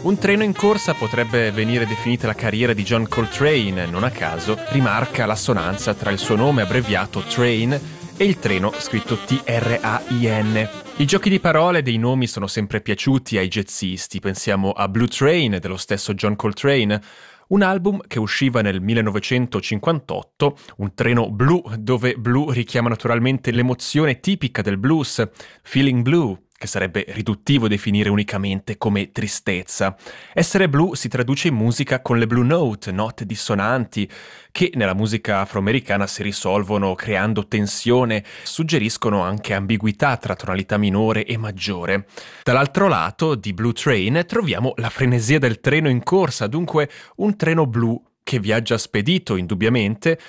Un treno in corsa potrebbe venire definita la carriera di John Coltrane, non a caso rimarca l'assonanza tra il suo nome abbreviato Train e il treno scritto Train. I giochi di parole dei nomi sono sempre piaciuti ai jazzisti, pensiamo a Blue Train dello stesso John Coltrane, un album che usciva nel 1958, un treno blu, dove blu richiama naturalmente l'emozione tipica del blues, feeling blue, che sarebbe riduttivo definire unicamente come tristezza. Essere blu si traduce in musica con le blue note, note dissonanti, che nella musica afroamericana si risolvono creando tensione, suggeriscono anche ambiguità tra tonalità minore e maggiore. Dall'altro lato di Blue Train troviamo la frenesia del treno in corsa, dunque un treno blu che viaggia spedito, indubbiamente,